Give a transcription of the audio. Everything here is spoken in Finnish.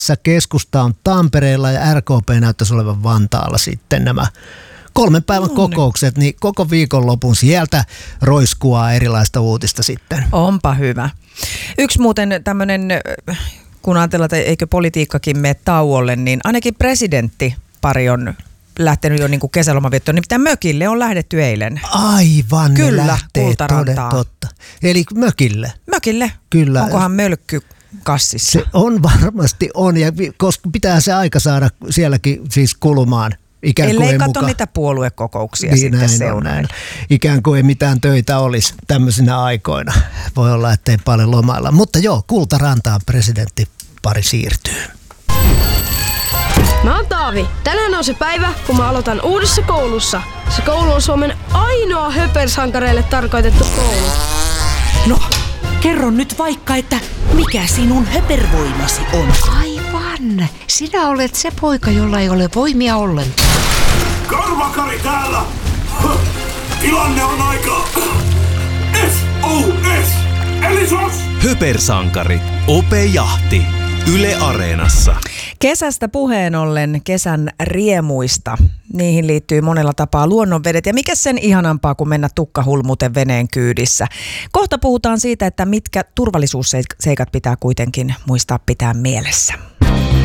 keskusta on Tampereella ja RKP näyttäisi olevan Vantaalla sitten nämä 3 päivän kokoukset, niin koko viikonlopun sieltä roiskuaa erilaista uutista sitten. Onpa hyvä. Yksi muuten tämmöinen, kun ajatellaan, että eikö politiikkakin mene tauolle, niin ainakin presidenttipari on lähtenyt jo niin kuin kesälomaviettoon. Nimittäin mökille on lähdetty eilen. Aivan, kyllä, ne lähtee, Kultarantaan. totta. Eli mökille. Mökille? Kyllä. Onkohan mölkky kassissa? Se on varmasti on, ja koska pitää se aika saada sielläkin siis kulumaan. Ellei katso niitä puoluekokouksia niin, sitten seuraan. Ikään kuin ei mitään töitä olisi tämmöisinä aikoina. Voi olla, ettei paljon lomailla. Mutta joo, Kultarantaan presidenttipari siirtyy. Mä oon Taavi. Tänään on se päivä, kun mä aloitan uudessa koulussa. Se koulu on Suomen ainoa höpersankareille tarkoitettu koulu. No, kerro nyt vaikka, että mikä sinun höpervoimasi on? Aivan. Sinä olet se poika, jolla ei ole voimia ollenkaan. Karvakari täällä! Tilanne on aika... SOS! Eli SOS! Höpersankari. Ope Jahti. Yle Areenassa. Kesästä puheen ollen kesän riemuista. Niihin liittyy monella tapaa luonnonvedet ja mikä sen ihanampaa kuin mennä tukkahulmuten veneen kyydissä. Kohta puhutaan siitä, että mitkä turvallisuusseikat pitää kuitenkin muistaa pitää mielessä.